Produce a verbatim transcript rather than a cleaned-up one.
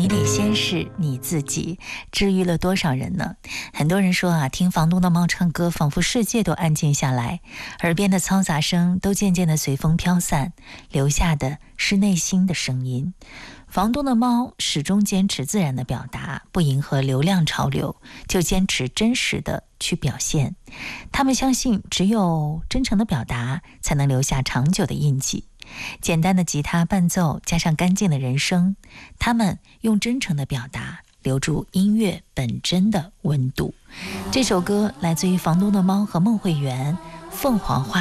你得先是你自己，治愈了多少人呢？很多人说啊，听房东的猫唱歌，仿佛世界都安静下来，耳边的嘈杂声都渐渐的随风飘散，留下的是内心的声音。房东的猫始终坚持自然的表达，不迎合流量潮流，就坚持真实的去表现。他们相信，只有真诚的表达，才能留下长久的印记。简单的吉他伴奏加上干净的人声，他们用真诚的表达留住音乐本真的温度。这首歌来自于房东的猫和孟慧圆，凤凰花